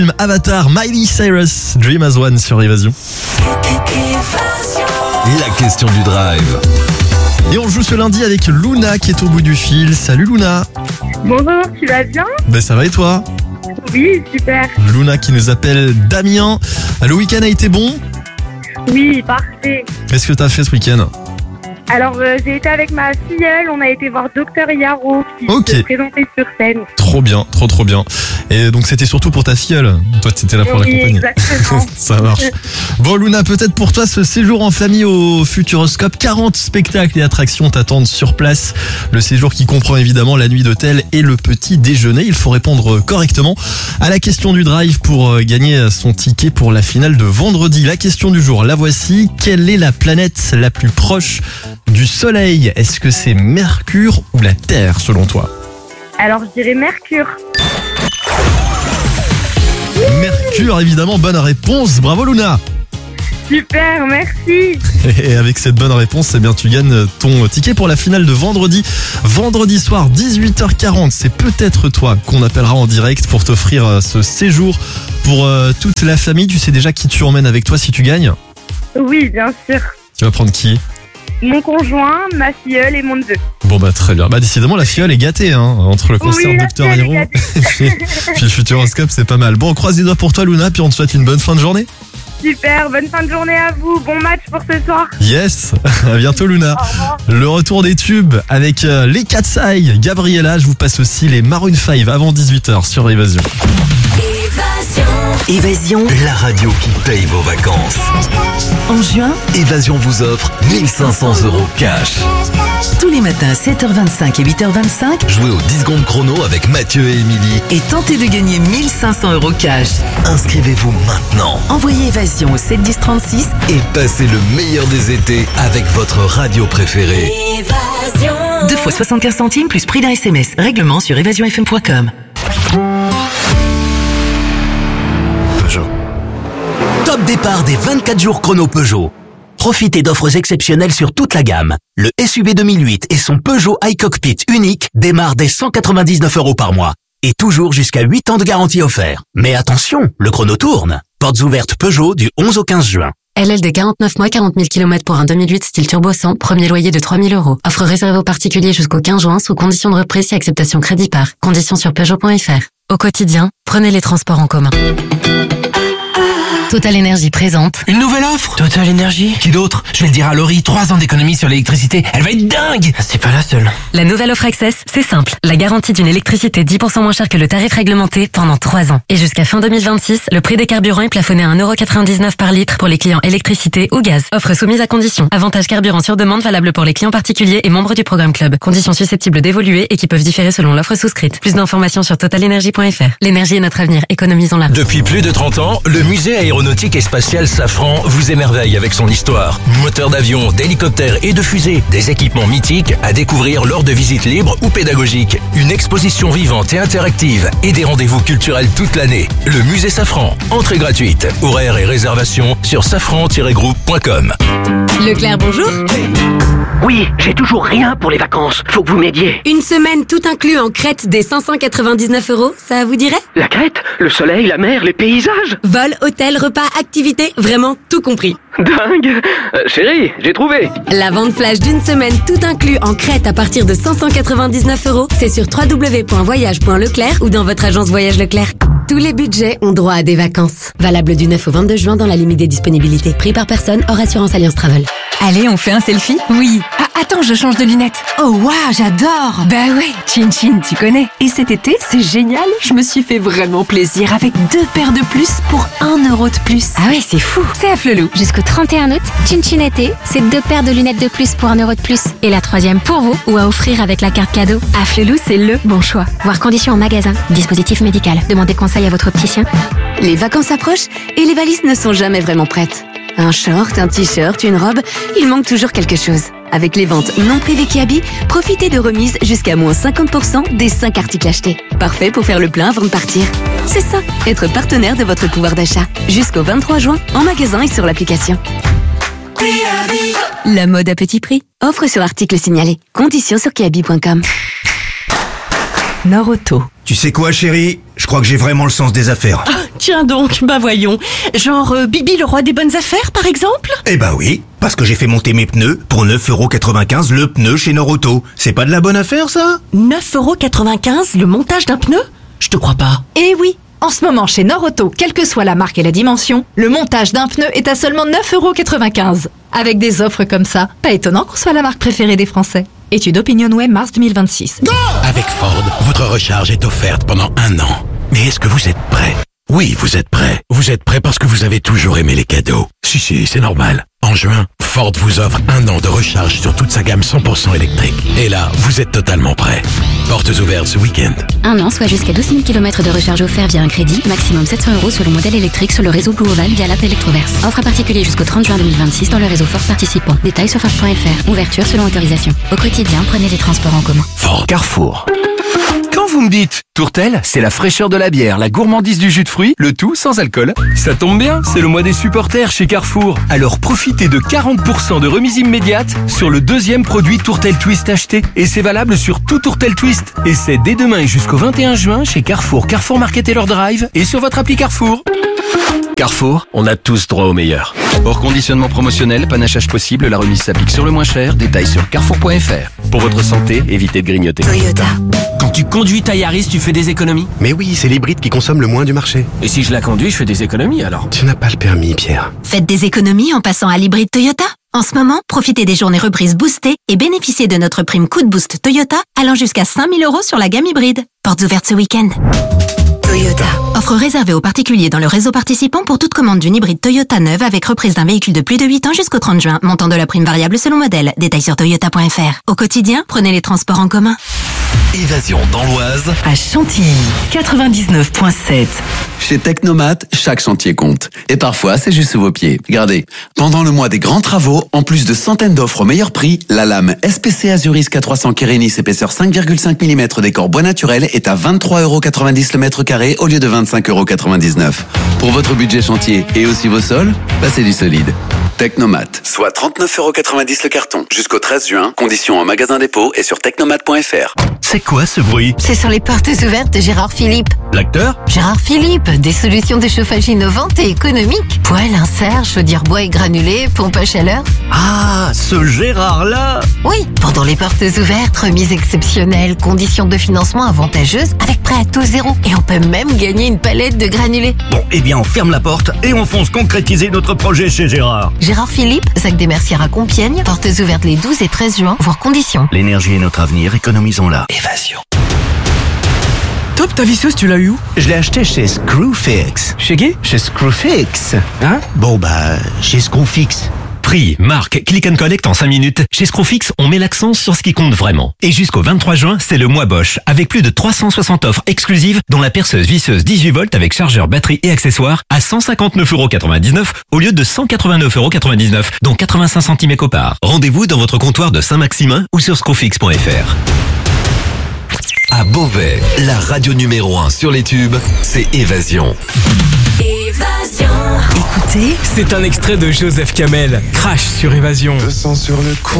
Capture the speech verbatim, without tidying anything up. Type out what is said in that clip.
Film Avatar, Miley Cyrus, Dream as One sur Évasion. La question du drive. Et on joue ce lundi avec Luna qui est au bout du fil. Salut Luna. Bonjour, tu vas bien? Ben ça va et toi? Oui, super. Luna qui nous appelle Damien. Le week-end a été bon? Oui, parfait. Qu'est-ce que t'as fait ce week-end? Alors, euh, j'ai été avec ma filleule, on a été voir Docteur Yaro qui Ok. se présentait sur scène. Trop bien, trop trop bien. Et donc c'était surtout pour ta filleule. Toi t'étais là pour Oui, l'accompagner. exactement. Ça marche. Bon Luna, peut-être pour toi ce séjour en famille au Futuroscope, quarante spectacles et attractions t'attendent sur place. Le séjour qui comprend évidemment la nuit d'hôtel et le petit déjeuner. Il faut répondre correctement à la question du drive pour gagner son ticket pour la finale de vendredi. La question du jour, la voici. Quelle est la planète la plus proche du Soleil? Est-ce que c'est Mercure ou la Terre selon toi? Alors, je dirais Mercure. Mercure, évidemment, bonne réponse. Bravo Luna. Super, merci. Et avec cette bonne réponse, eh bien, tu gagnes ton ticket pour la finale de vendredi. Vendredi soir, dix-huit heures quarante. C'est peut-être toi qu'on appellera en direct pour t'offrir ce séjour pour euh, toute la famille. Tu sais déjà qui tu emmènes avec toi si tu gagnes? Oui, bien sûr. Tu vas prendre qui? Mon conjoint, ma filleule et mon neveu. Bon bah très bien. Bah décidément la filleule est gâtée hein. Entre le concert Oui, la Docteur filleule est Hiro gâtée. puis le Futuroscope, c'est pas mal. Bon, on croise les doigts pour toi Luna, puis on te souhaite une bonne fin de journée. Super, bonne fin de journée à vous. Bon match pour ce soir. Yes, à bientôt Luna. Au revoir. Le retour des tubes avec euh, les Cat's Eye, Gabriella, je vous passe aussi les Maroon cinq avant dix-huit heures sur Évasion. Évasion, la radio qui paye vos vacances. En juin, Évasion vous offre mille cinq cents euros cash. tous les matins sept heures vingt-cinq et huit heures vingt-cinq, Jouez au dix secondes chrono avec Mathieu et Émilie. et tentez de gagner mille cinq cents euros cash. Inscrivez-vous maintenant Envoyez Évasion au sept dix trente-six. et passez le meilleur des étés avec votre radio préférée. deux fois soixante-quinze centimes plus prix d'un S M S. Règlement sur évasion f m point com. Peugeot. Top départ des vingt-quatre jours chrono Peugeot. Profitez d'offres exceptionnelles sur toute la gamme. Le S U V deux mille huit et son Peugeot iCockpit unique démarrent dès cent quatre-vingt-dix-neuf euros par mois. Et toujours jusqu'à huit ans de garantie offert. Mais attention, le chrono tourne. Portes ouvertes Peugeot du onze au quinze juin. L L D quarante-neuf mois, quarante mille kilomètres pour un deux mille huit style turbo cent, premier loyer de trois mille euros. Offre réservée aux particuliers jusqu'au quinze juin sous condition de reprise et acceptation crédit par. Conditions sur Peugeot point F R. Au quotidien, prenez les transports en commun. Total Énergie présente. Une nouvelle offre Total Énergie. Qui d'autre? Je vais le dire à Laurie, trois ans d'économie sur l'électricité. Elle va être dingue. C'est pas la seule. La nouvelle offre Access, c'est simple. La garantie d'une électricité dix pour cent moins chère que le tarif réglementé pendant trois ans. Et jusqu'à fin deux mille vingt-six, le prix des carburants est plafonné à un euro quatre-vingt-dix-neuf par litre pour les clients électricité ou gaz. Offre soumise à conditions. Avantage carburant sur demande valable pour les clients particuliers et membres du programme Club. Conditions susceptibles d'évoluer et qui peuvent différer selon l'offre souscrite. Plus d'informations sur total énergie point F R. L'énergie est notre avenir. Économisons-la. Depuis plus de trente ans, le musée aéronautique et spatial Safran vous émerveille avec son histoire. Moteurs d'avion, d'hélicoptères et de fusées, des équipements mythiques à découvrir lors de visites libres ou pédagogiques. Une exposition vivante et interactive et des rendez-vous culturels toute l'année. Le musée Safran, entrée gratuite. Horaires et réservations sur safran tiret groupe point com. Leclerc, bonjour. Oui, j'ai toujours rien pour les vacances. Faut que vous m'aidiez. Une semaine tout inclus en Crète des cinq cent quatre-vingt-dix-neuf euros, ça vous dirait? La Crète, le soleil, la mer, les paysages. Vol, hôtel, repas, activités, vraiment tout compris. Dingue. Euh, chérie, j'ai trouvé. La vente flash d'une semaine tout inclus en Crète à partir de cinq cent quatre-vingt-dix-neuf euros, c'est sur w w w point voyage point leclerc ou dans votre agence Voyage Leclerc. Tous les budgets ont droit à des vacances. Valable du neuf au vingt-deux juin dans la limite des disponibilités. Prix par personne hors assurance Alliance Travel. Allez, on fait un selfie? Oui. Ah, attends, je change de lunettes. Oh, waouh, j'adore. Bah ouais, Chin Chin, tu connais. Et cet été, c'est génial. Je me suis fait vraiment plaisir avec deux paires de plus pour un euro de plus. Ah ouais, c'est fou. C'est à Flelou. Jusqu'au trente et un août, Chin Chin été, c'est deux paires de lunettes de plus pour un euro de plus. Et la troisième pour vous ou à offrir avec la carte cadeau. À Flelou, c'est le bon choix. Voir conditions en magasin. Dispositif médical. Demandez conseil à votre opticien. Les vacances approchent et les valises ne sont jamais vraiment prêtes. Un short, un t-shirt, une robe, il manque toujours quelque chose. Avec les ventes non privées Kiabi, profitez de remises jusqu'à moins cinquante pour cent des cinq articles achetés. Parfait pour faire le plein avant de partir. C'est ça, être partenaire de votre pouvoir d'achat. Jusqu'au vingt-trois juin, en magasin et sur l'application. La mode à petit prix. Offre sur article signalé. Conditions sur kiabi point com. Nord Auto. Tu sais quoi, chérie? Je crois crois que j'ai vraiment le sens des affaires. Ah, tiens donc, bah voyons. Genre euh, Bibi le roi des bonnes affaires, par exemple? Eh bah oui, parce que j'ai fait monter mes pneus pour neuf euros quatre-vingt-quinze le pneu chez Norauto. C'est pas de la bonne affaire, ça? neuf euros quatre-vingt-quinze le montage d'un pneu? Je te crois pas. Eh oui, en ce moment chez Norauto, quelle que soit la marque et la dimension, le montage d'un pneu est à seulement neuf euros quatre-vingt-quinze. Avec des offres comme ça, pas étonnant qu'on soit la marque préférée des Français. Étude OpinionWay mars deux mille vingt-six. Avec Ford, votre recharge est offerte pendant un an. Mais est-ce que vous êtes prêt? Oui, vous êtes prêt. Vous êtes prêt parce que vous avez toujours aimé les cadeaux. Si, si, c'est normal. En juin, Ford vous offre un an de recharge sur toute sa gamme cent pour cent électrique. Et là, vous êtes totalement prêt. Portes ouvertes ce week-end. Un an, soit jusqu'à douze mille kilomètres de recharge offert via un crédit, maximum sept cents euros selon modèle électrique sur le réseau Blue Oval via l'app Electroverse. Offre à particulier jusqu'au trente juin deux mille vingt-six dans le réseau Ford participant. Détails sur Ford point F R. Ouverture selon autorisation. Au quotidien, prenez les transports en commun. Ford. Carrefour. Quand vous me dites Tourtel, c'est la fraîcheur de la bière, la gourmandise du jus de fruits, le tout sans alcool. Ça tombe bien, c'est le mois des supporters chez Carrefour. Alors profitez de quarante pour cent de remise immédiate sur le deuxième produit Tourtel Twist acheté. Et c'est valable sur tout Tourtel Twist. Et c'est dès demain et jusqu'au vingt et un juin chez Carrefour, Carrefour Market et leur drive et sur votre appli Carrefour. Carrefour, on a tous droit au meilleur. Hors conditionnement promotionnel, panachage possible, la remise s'applique sur le moins cher. Détails sur carrefour point F R. Pour votre santé, évitez de grignoter. Toyota. Quand tu conduis ta Yaris, tu fais des économies? Mais oui, c'est l'hybride qui consomme le moins du marché. Et si je la conduis, je fais des économies alors? Tu n'as pas le permis, Pierre. Faites des économies en passant à l'hybride Toyota. En ce moment, profitez des journées reprises boostées et bénéficiez de notre prime coup de boost Toyota allant jusqu'à cinq mille euros sur la gamme hybride. Portes ouvertes ce week-end. Toyota. Offre réservée aux particuliers dans le réseau participant pour toute commande d'une hybride Toyota neuve avec reprise d'un véhicule de plus de huit ans jusqu'au trente juin. Montant de la prime variable selon modèle. Détails sur toyota point F R. Au quotidien, prenez les transports en commun. Évasion dans l'Oise. À Chantilly, quatre-vingt-dix-neuf virgule sept. Chez Technomat, chaque chantier compte. Et parfois, c'est juste sous vos pieds. Regardez, pendant le mois des grands travaux, en plus de centaines d'offres au meilleur prix, la lame S P C Azuris K trois cents Kérénis épaisseur cinq virgule cinq millimètres décor bois naturel est à vingt-trois euros quatre-vingt-dix le mètre carré au lieu de vingt-cinq euros quatre-vingt-dix-neuf. Pour votre budget chantier et aussi vos sols, passez du solide. Technomat, soit trente-neuf euros quatre-vingt-dix le carton. Jusqu'au treize juin, conditions en magasin dépôt et sur technomat point F R. C'est quoi ce bruit? C'est sur les portes ouvertes de Gérard Philippe. L'acteur? Gérard Philippe, des solutions de chauffage innovantes et économiques. Poêle, insert, chaudière bois et granulés, pompe à chaleur. Ah, ce Gérard-là! Oui, pendant les portes ouvertes, remise exceptionnelle, conditions de financement avantageuses, avec prêt à taux zéro. Et on peut même gagner une palette de granulés. Bon, eh bien on ferme la porte et on fonce concrétiser notre projet chez Gérard. Gérard Philippe, Zac des Mercières à Compiègne, portes ouvertes les douze et treize juin, voire conditions. L'énergie est notre avenir, économisons-la. Évasion. Top, ta visseuse, tu l'as eu où? Je l'ai acheté chez Screwfix. Chez qui? Chez Screwfix. Hein? Bon bah, chez Screwfix. Prix, marque, click and collect en cinq minutes. Chez Screwfix, on met l'accent sur ce qui compte vraiment. Et jusqu'au vingt-trois juin, c'est le mois Bosch, avec plus de trois cent soixante offres exclusives, dont la perceuse visseuse dix-huit volts avec chargeur, batterie et accessoires à cent cinquante-neuf euros quatre-vingt-dix-neuf au lieu de cent quatre-vingt-neuf euros quatre-vingt-dix-neuf, dont quatre-vingt-cinq centimes éco-part. Rendez-vous dans votre comptoir de Saint-Maximin ou sur screwfix point F R. À Beauvais, la radio numéro un sur les tubes, c'est Évasion. Évasion. Écoutez, c'est un extrait de Joseph Kamel. Crash sur Évasion. Je sens sur le coup.